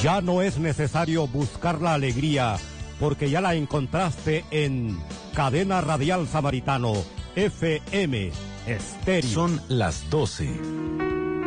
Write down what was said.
Ya no es necesario buscar la alegría, porque ya la encontraste en Cadena Radial Samaritano, FM Estéreo. Son las 12.